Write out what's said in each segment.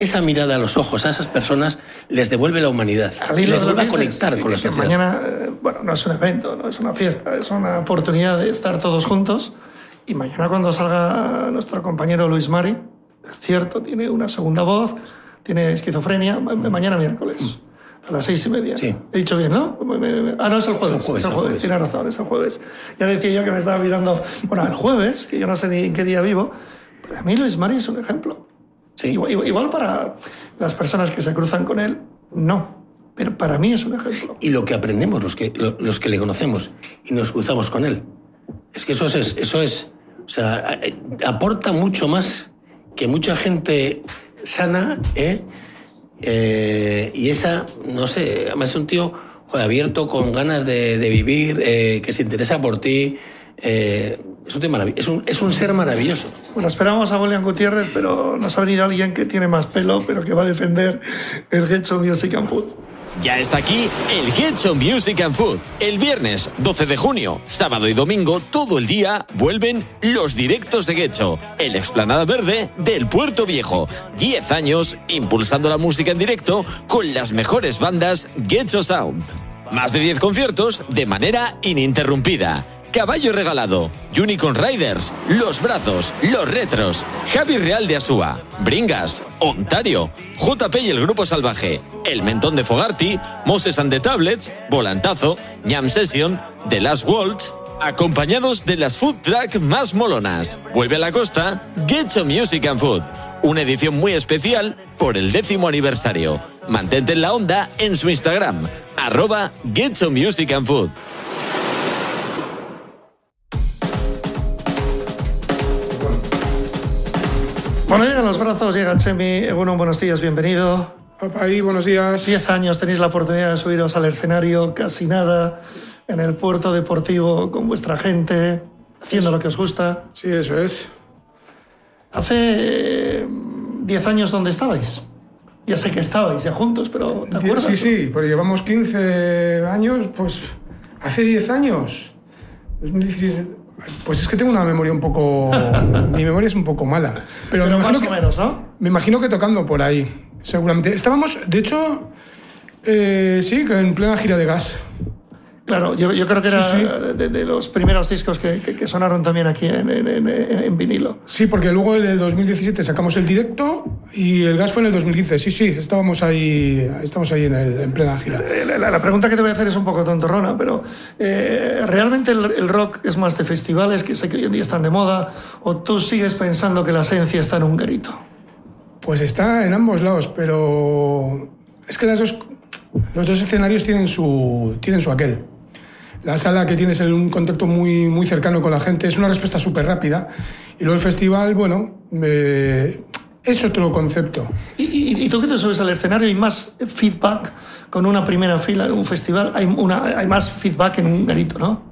esa mirada a los ojos a esas personas les devuelve la humanidad, les vuelve a conectar con la sociedad. Mañana, bueno, no es un evento, no es una fiesta, es una oportunidad de estar todos juntos. Y mañana cuando salga nuestro compañero Luis Mari, es cierto, tiene una segunda voz, tiene esquizofrenia, mañana miércoles, a las 6:30. Sí. He dicho bien, ¿no? No, es el jueves. Es el jueves. Tienes razón, es el jueves. Ya decía yo que me estaba mirando, bueno, el jueves, que yo no sé ni en qué día vivo, pero a mí Luis Mari es un ejemplo. Sí. Igual para las personas que se cruzan con él, no. Pero para mí es un ejemplo. Y lo que aprendemos los que le conocemos y nos cruzamos con él, es que eso es, o sea, aporta mucho más que mucha gente sana, y esa, no sé, además es un tío abierto, con ganas de vivir, que se interesa por ti. Es un tío maravilloso, es un ser maravilloso. Bueno, esperamos a Bolián Gutiérrez, pero nos ha venido alguien que tiene más pelo, pero que va a defender el Getxo Music and Food. Ya está aquí el Getxo Music and Food. El viernes 12 de junio, sábado y domingo, todo el día, vuelven los directos de Getxo, en la explanada verde del Puerto Viejo. 10 años impulsando la música en directo con las mejores bandas Getxo Sound. Más de 10 conciertos de manera ininterrumpida. Caballo Regalado, Unicorn Riders, Los Brazos, Los Retros, Javi Real de Asúa, Bringas, Ontario, JP y el Grupo Salvaje, El Mentón de Fogarty, Moses and the Tablets, Volantazo, Jam Session, The Last Waltz, acompañados de las food truck más molonas. Vuelve a la costa, Getxo Music and Food, una edición muy especial por el 10º aniversario. Mantente en la onda en su Instagram, @Getxo Music and Food. Bueno, llegan Los Brazos, llega Chemi. Bueno, buenos días, bienvenido. Papai, buenos días. 10 años, tenéis la oportunidad de subiros al escenario, casi nada, en el puerto deportivo con vuestra gente, haciendo lo que os gusta. Sí, eso es. Hace 10 años, ¿dónde estabais? Ya sé que estabais ya juntos, pero ¿te acuerdas? Sí, pero llevamos 15 años, pues hace 10 años. 2016. Pues es que tengo una memoria un poco... Mi memoria es un poco mala. Pero me imagino más o menos, ¿no? Me imagino que tocando por ahí, seguramente. Estábamos, de hecho, sí, en plena gira de Gas. Claro, yo creo que era Sí. de los primeros discos que sonaron también aquí en vinilo. Sí, porque luego en el 2017 sacamos el directo y el Gas fue en el 2015. Sí, estamos ahí en plena gira. La pregunta que te voy a hacer es un poco tontorrona, pero ¿realmente el rock es más de festivales, que sé que hoy en día están de moda, o tú sigues pensando que la esencia está en un garito? Pues está en ambos lados, pero es que los dos escenarios tienen su aquel. La sala, que tienes un contacto muy, muy cercano con la gente, es una respuesta súper rápida. Y luego el festival, bueno, es otro concepto. ¿Y tú que te subes al escenario, hay más feedback con una primera fila en un festival? Hay más feedback en un garito, ¿no?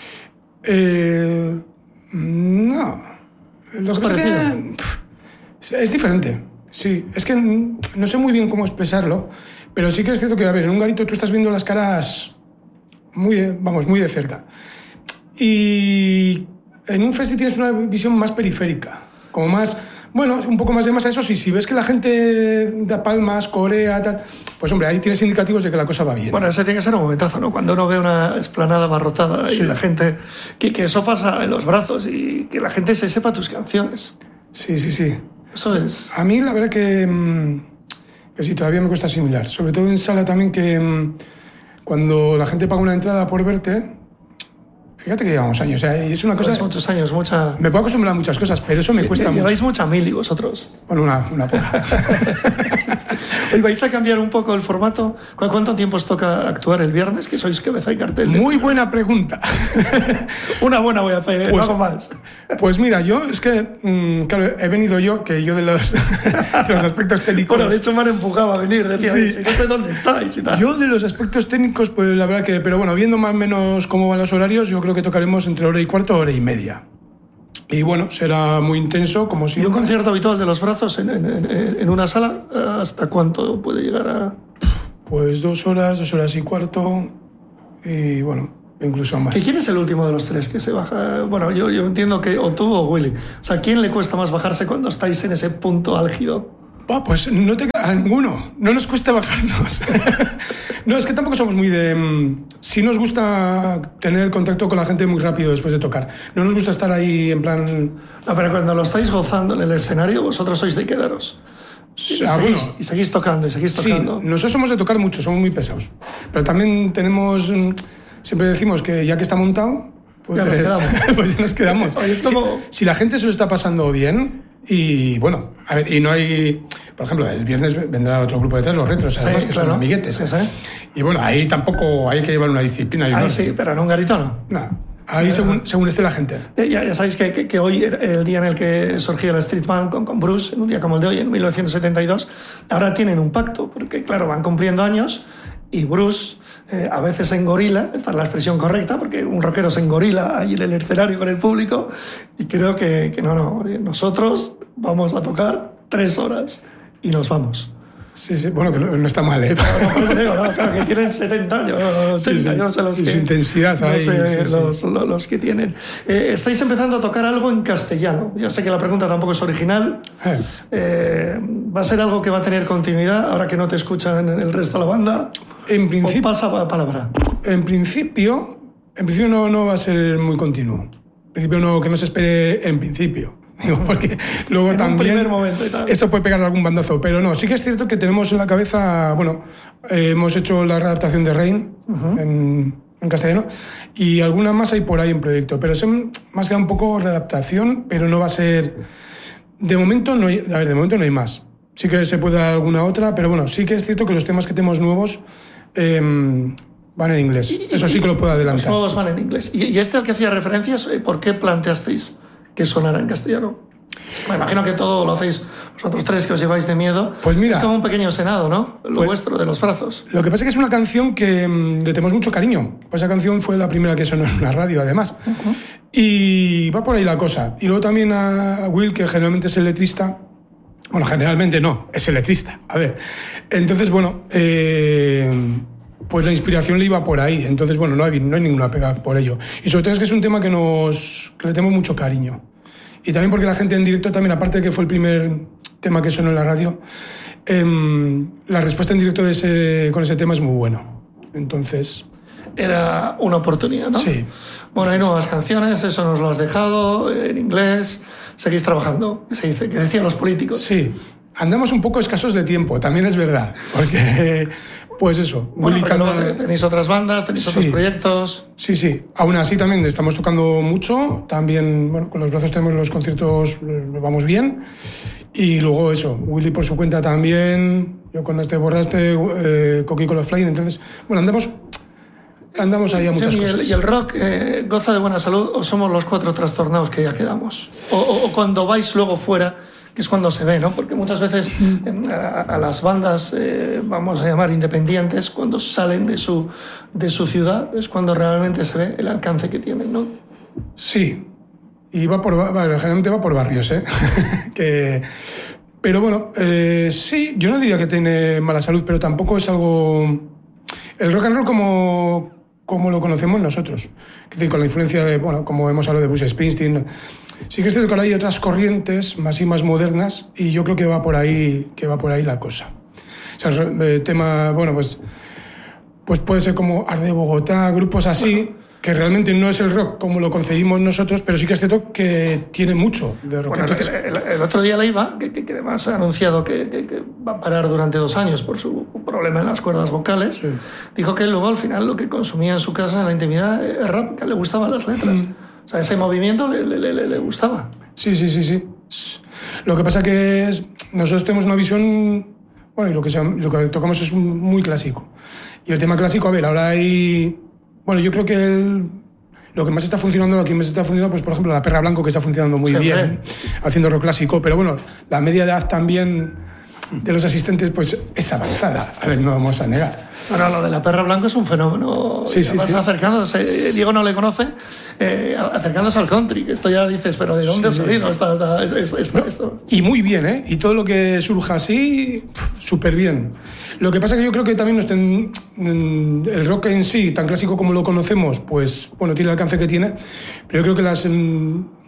No. Lo que pasa es que es diferente. Sí, es que no sé muy bien cómo expresarlo, pero sí que es cierto que, a ver, en un garito tú estás viendo las caras muy de cerca. Y en un festi tienes una visión más periférica, como más, bueno, un poco más de masa. Eso sí, si ves que la gente da palmas, corea, tal, pues hombre, ahí tienes indicativos de que la cosa va bien. Bueno, ese tiene que ser un momentazo, ¿no? Cuando uno ve una explanada abarrotada y la gente, que eso pasa en Los Brazos y que la gente se sepa tus canciones. Sí. Eso es... A mí la verdad que sí, todavía me cuesta asimilar. Sobre todo en sala también, que cuando la gente paga una entrada por verte, fíjate que llevamos años, y es una cosa... Pues muchos años, mucha... Me puedo acostumbrar a muchas cosas, pero eso me cuesta mucho. Lleváis mucha mili vosotros. Bueno, una poca. Oye, ¿vais a cambiar un poco el formato? ¿Cuánto tiempo os toca actuar el viernes, que sois cabeza y cartel? Muy buena pregunta. Una buena voy a hacer, pues, no hago más. Pues mira, yo es que, claro, he venido yo de los aspectos técnicos... Bueno, de hecho me han empujado a venir, decía, sí. Si no sé dónde estáis y tal. Yo de los aspectos técnicos, pues la verdad que... Pero bueno, viendo más o menos cómo van los horarios, yo creo que tocaremos entre hora y cuarto, hora y media. Y bueno, será muy intenso, como siempre. ¿Y un concierto habitual de Los Brazos en una sala, hasta cuánto puede llegar a...? Pues 2 horas y cuarto, y bueno, incluso más. ¿Y quién es el último de los tres que se baja? Bueno, yo entiendo que o tú o Willy. O sea, ¿quién le cuesta más bajarse cuando estáis en ese punto álgido? Pues no te a ninguno. No nos cuesta bajarnos. No, es que tampoco somos muy de... Sí nos gusta tener contacto con la gente muy rápido después de tocar. No nos gusta estar ahí en plan... No, pero cuando lo estáis gozando en el escenario, vosotros sois de quedaros. Y seguís tocando, y seguís tocando. Sí, nosotros somos de tocar mucho, somos muy pesados. Pero también tenemos... Siempre decimos que ya que está montado, pues ya nos quedamos. Pues ya nos quedamos. Oye, es como... Si la gente se lo está pasando bien... Y bueno, a ver, y no hay... Por ejemplo, el viernes vendrá otro grupo detrás, los retros, además, sí, que claro, son amiguetes. Sí, sí. Y bueno, ahí tampoco hay que llevar una disciplina. Ahí sí, pero en un garito no. No, ahí según esté la gente. Ya sabéis que hoy, el día en el que surgió la Street Band con Bruce, en un día como el de hoy, en 1972, ahora tienen un pacto, porque claro, van cumpliendo años y Bruce... a veces se engorila, esta es la expresión correcta, porque un rockero se engorila ahí en el escenario con el público, y creo que no, nosotros vamos a tocar 3 horas y nos vamos. Sí, bueno, que no está mal, ¿eh? Claro, que tienen 70 años, 80, yo no sé los y que... su intensidad no ahí. sé, los que tienen. Estáis empezando a tocar algo en castellano. Ya sé que la pregunta tampoco es original. ¿Va a ser algo que va a tener continuidad ahora que no te escuchan en el resto de la banda? En principio... ¿O pasa palabra? En principio no va a ser muy continuo. En principio no, que no se espere en principio. Digo, porque luego en también un primer momento y tal. Esto puede pegar algún bandazo, pero no, sí que es cierto que tenemos en la cabeza, bueno, hemos hecho la readaptación de Rain en castellano y alguna más hay por ahí en proyecto, pero es más que un poco readaptación, pero no va a ser... De momento no hay más. Sí que se puede dar alguna otra, pero bueno, sí que es cierto que los temas que tenemos nuevos van en inglés. Eso sí que lo puedo adelantar. Los nuevos van en inglés. Y este al que hacía referencias, ¿por qué planteasteis que sonara en castellano? Me imagino que todo lo hacéis vosotros tres, que os lleváis de miedo. Pues mira, es como un pequeño senado, ¿no? Lo vuestro, de los brazos. Lo que pasa es que es una canción que le tenemos mucho cariño. Pues esa canción fue la primera que sonó en la radio, además. Y va por ahí la cosa. Y luego también a Will, que generalmente es el letrista. Bueno, generalmente no, es el letrista. A ver, entonces, bueno... pues la inspiración le iba por ahí. Entonces, bueno, no hay ninguna pega por ello. Y sobre todo es que es un tema que le tenemos mucho cariño. Y también porque la gente en directo también, aparte de que fue el primer tema que sonó en la radio, la respuesta en directo con ese tema es muy bueno. Entonces... Era una oportunidad, ¿no? Sí. Bueno, hay nuevas canciones, eso nos lo has dejado, en inglés. Seguís trabajando, que se dice, que decían los políticos. Sí. Andamos un poco escasos de tiempo, también es verdad. Porque... Pues eso. Bueno, tenéis otras bandas, tenéis otros proyectos. Sí. Aún así también estamos tocando mucho. También, bueno, con los brazos tenemos los conciertos, vamos bien. Y luego eso, Willy por su cuenta también, yo con este Borraste, Coqui con los Flying. Entonces, bueno, andamos ahí a muchas cosas. ¿Y el rock goza de buena salud o somos los 4 trastornados que ya quedamos? O cuando vais luego fuera, que es cuando se ve, ¿no? Porque muchas veces a las bandas, vamos a llamar independientes, cuando salen de su ciudad, es cuando realmente se ve el alcance que tienen, ¿no? Sí, y generalmente va por barrios, ¿eh? Pero bueno, sí, yo no diría que tiene mala salud, pero tampoco es algo... El rock and roll como lo conocemos nosotros, es decir, con la influencia de, bueno, como hemos hablado de Bruce Springsteen. Sí que es cierto que hay otras corrientes más modernas y yo creo que va por ahí la cosa. O sea, el tema, bueno, pues puede ser como Art de Bogotá, grupos así, que realmente no es el rock como lo concebimos nosotros, pero sí que es cierto que tiene mucho de rock. Bueno, entonces, el otro día Leiva, que además ha anunciado que va a parar durante 2 años por su problema en las cuerdas vocales, sí, dijo que luego al final lo que consumía en su casa en la intimidad era rap, que le gustaban las letras. O sea, ese movimiento le gustaba. Sí. Lo que pasa que nosotros tenemos una visión... Bueno, y lo que tocamos es muy clásico. Y el tema clásico, a ver, ahora hay... Bueno, yo creo que lo que más está funcionando, pues por ejemplo, La Perra Blanco, que está funcionando muy bien, haciendo rock clásico. Pero bueno, la media edad también de los asistentes pues es avanzada. A ver, no vamos a negar. Bueno, lo de La Perra Blanco es un fenómeno. Sí. Acercándose, Diego no le conoce, acercándose al country, que esto ya dices, pero ¿de dónde ha salido esto? Y muy bien, ¿eh? Y todo lo que surja así, súper bien. Lo que pasa es que yo creo que también el rock en sí, tan clásico como lo conocemos, pues bueno, tiene el alcance que tiene, pero yo creo que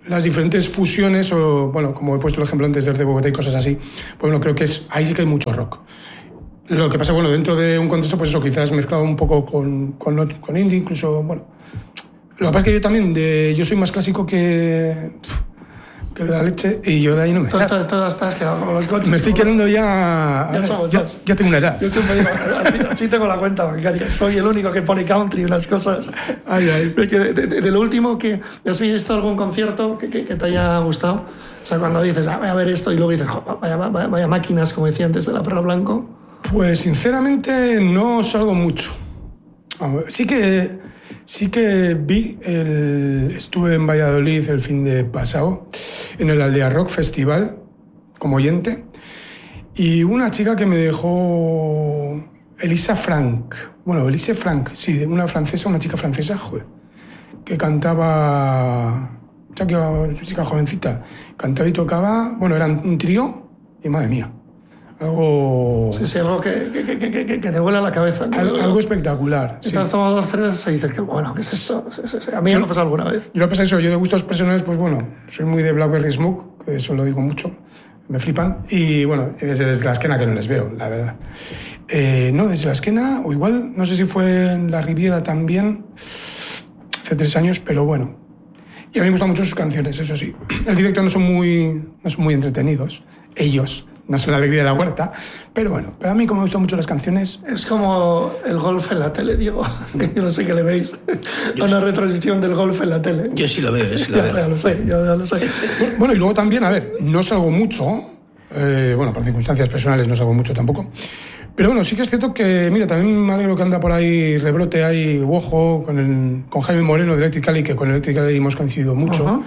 las diferentes fusiones, o bueno, como he puesto el ejemplo antes de Bogotá y cosas así, pues bueno, creo que ahí sí que hay mucho rock. Lo que pasa, bueno, dentro de un contexto, pues eso, quizás mezclado un poco con indie, incluso, bueno. Lo que pasa es que yo también, yo soy más clásico que la leche, y yo de ahí no me salgo. Todas estás quedando como los coches. Me estoy quedando ya... Ya somos dos. Ya tengo una edad. Yo siempre digo, así tengo la cuenta bancaria. Soy el único que pone country y unas cosas. Ay. De lo último, que ¿has visto algún concierto que te haya gustado? O sea, cuando dices, voy a ver esto, y luego dices, vaya máquinas, como decía antes de la Perla Blanco. Pues sinceramente no salgo mucho. Sí que vi, estuve en Valladolid el fin de pasado, en el Aldea Rock Festival, como oyente, y una chica que me dejó, Elise Frank, sí, una chica francesa, joder, que cantaba, chica jovencita, cantaba y tocaba, bueno, eran un trío, y madre mía. Algo... Sí, algo que te vuela la cabeza, ¿no? Algo espectacular. Si te has tomado 2 cervezas y dices, ¿qué es esto? A mí me ha pasado alguna vez. Yo lo pasa eso, yo de gustos personales, pues bueno, soy muy de Blackberry Smoke, que eso lo digo mucho, me flipan. Y bueno, desde la esquena que no les veo, la verdad. No, desde la esquena, o igual, no sé si fue en La Riviera también, hace 3 años, pero bueno. Y a mí me gustan mucho sus canciones, eso sí. El directo no son muy entretenidos, ellos. No son la alegría de la huerta, pero bueno, pero a mí como me gustan mucho las canciones... Es como el golf en la tele, Diego. Yo no sé qué le veis. Una retransmisión del golf en la tele. Yo sí lo veo, sí lo veo. Ya lo sé. Bueno, y luego también, a ver, no salgo mucho, bueno, por circunstancias personales no salgo mucho tampoco, pero bueno, sí que es cierto que, mira, también me alegro que anda por ahí Rebrote, ahí Wojo, con Jaime Moreno de Electric Alley, que con Electric Alley hemos coincidido mucho.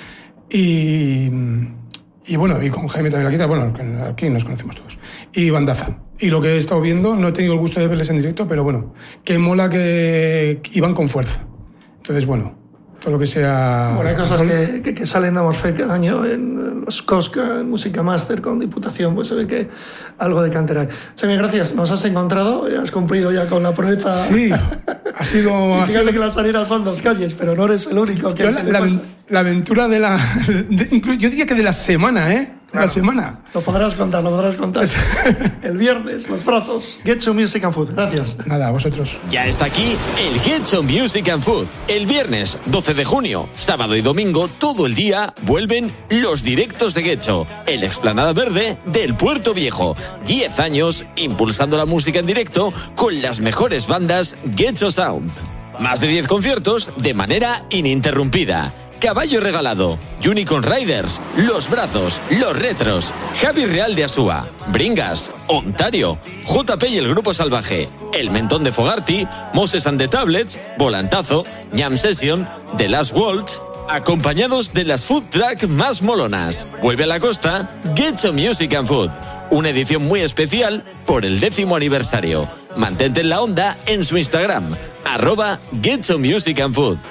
Y bueno, y con Jaime también la guitarra, bueno, aquí nos conocemos todos. Y Bandaza. Y lo que he estado viendo, no he tenido el gusto de verles en directo, pero bueno, que mola que iban con fuerza. Entonces, bueno, todo lo que sea... Bueno, hay cosas que salen, damos fe, cada año en los Cosca, en Música Máster con Diputación, pues se ve que algo de cantera hay. Chemi, gracias, nos has encontrado, has cumplido ya con la proeza. Sí, ha sido... Y fíjate que las salidas son 2 calles, pero no eres el único que... La aventura yo diría que de la semana, ¿eh? Claro. La semana. Lo podrás contar. El viernes, los brazos. Getxo Music and Food. Gracias. Nada, a vosotros. Ya está aquí el Getxo Music and Food. El viernes 12 de junio, sábado y domingo, todo el día, vuelven los directos de Getxo, el Explanada Verde del Puerto Viejo. 10 años impulsando la música en directo con las mejores bandas Getxo Sound. Más de 10 conciertos de manera ininterrumpida. Caballo Regalado, Unicorn Riders, Los Brazos, Los Retros, Javi Real de Asúa, Bringas, Ontario, JP y el Grupo Salvaje, El Mentón de Fogarty, Moses and the Tablets, Volantazo, Jam Session, The Last Waltz, acompañados de las food truck más molonas. Vuelve a la costa, Getxo Music and Food, una edición muy especial por el 10º aniversario. Mantente en la onda en su Instagram, @Getxo Music and Food.